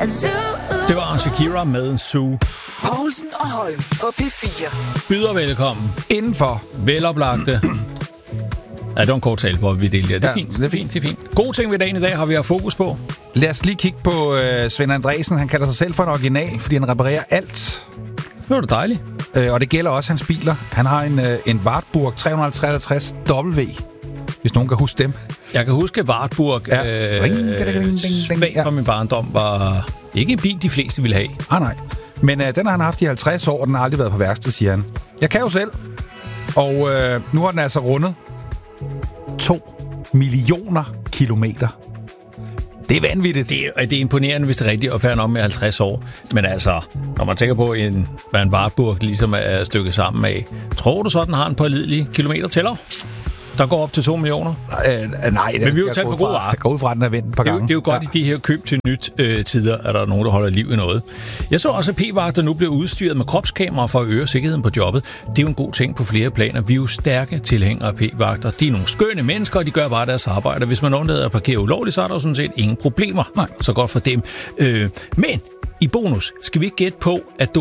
Det var Shakira med Zoo. Poulsen og Holm på P4. Byder velkommen. Indenfor. Veloplagte. Ja, det var en kort tale, hvor vi delte det. Det er fint, det er fint, det er fint. Gode ting ved dagen i dag har vi haft fokus på. Lad os lige kigge på Svend Andresen. Han kalder sig selv for en original, fordi han reparerer alt. Det var da dejligt. Og det gælder også hans biler. Han har en Wartburg 353 W, hvis nogen kan huske dem. Jeg kan huske, at Wartburg svag fra min barndom var ikke en bil, de fleste ville have. Nej. Men den har han haft i 50 år, og den har aldrig været på værksted, siger han. Jeg kan jo selv. Og nu har den altså rundet 2 millioner kilometer. Det er vanvittigt. Det er imponerende, hvis det er rigtigt, at færre om med 50 år. Men altså, når man tænker på, hvad en Wartburg ligesom er stykket sammen af, tror du så, den har en pålidelig kilometertæller, der går op til 2 millioner? Nej, men vi er jo talt for god ark. Jeg går ud fra, den er vendt et par gange. Det er jo godt i de her køb til nyt tider, at der er nogen, der holder liv i noget. Jeg så også, at p-vagter nu bliver udstyret med kropskameraer for at øge sikkerheden på jobbet. Det er jo en god ting på flere planer. Vi er jo stærke tilhængere af p-vagter. De er nogle skønne mennesker, og de gør bare deres arbejde. Hvis man undlader at parkere ulovligt, så er der jo sådan set ingen problemer. Nej. Så godt for dem. Men i bonus skal vi ikke gætte på, at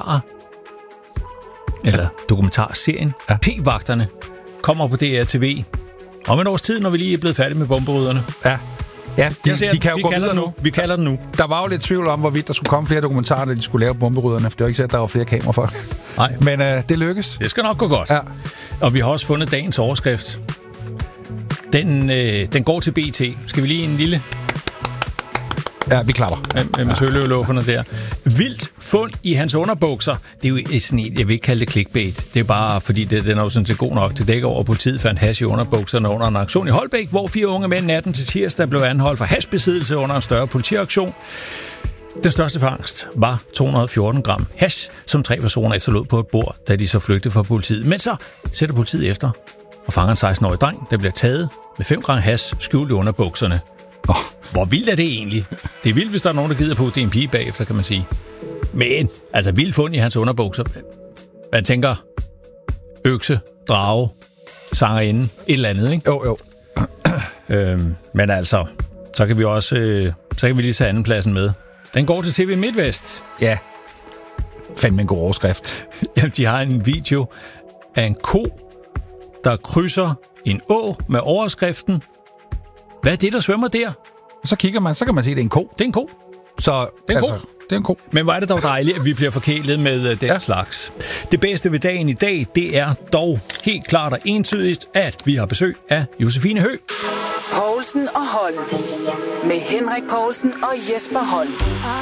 dokumentarserien P-vagterne kommer på DR-TV om en års tid, når vi lige er blevet færdige med bomberydderne. Ja, vi kan jo gå videre nu. Vi kalder den nu. Der var jo lidt tvivl om, hvorvidt der skulle komme flere dokumentarer, når de skulle lave bomberydderne. For det var ikke sikkert, at der var flere kameraer for. Nej. Men det lykkes. Det skal nok gå godt. Ja. Og vi har også fundet dagens overskrift. Den går til BT. Skal vi lige en lille... Ja, vi klapper. Med tølløvelufferne der. Vildt fund i hans underbukser. Det er jo sådan en, jeg vil ikke kalde det clickbait. Det er bare, fordi den er jo sådan set god nok. Det dækker over, at politiet fandt hash i underbukserne under en aktion i Holbæk, hvor 4 unge mænd natten til tirsdag blev anholdt for hashbesiddelse under en større politiaktion. Den største fangst var 214 gram hash, som 3 personer efterlod på et bord, da de så flygtede fra politiet. Men så sætter politiet efter og fanger en 16-årig dreng, der bliver taget med 5 gram hash skjult i underbukserne. Hvor vildt er det egentlig? Det er vildt, hvis der er nogen, der gider på, det er en pige bagefter, kan man sige. Men, altså vildt fund i hans underbukser. Man tænker, økse, drage, sangerinde, et eller andet, ikke? Jo. Men altså, så kan vi også, så kan vi lige tage andenpladsen med. Den går til TV MidtVest. Ja, fandme en god overskrift. Jamen, de har en video af en ko, der krydser en å med overskriften. Hvad er det, der svømmer der? Så kigger man, så kan man se, at det er en ko. Det er en ko. Så det er en ko. Det er en ko. Men hvor er det dog dejligt, at vi bliver forkælet med den slags. Det bedste ved dagen i dag, det er dog helt klart og entydigt, at vi har besøg af Josefine Høgh. Poulsen og Holm. Med Henrik Poulsen og Jesper Holm.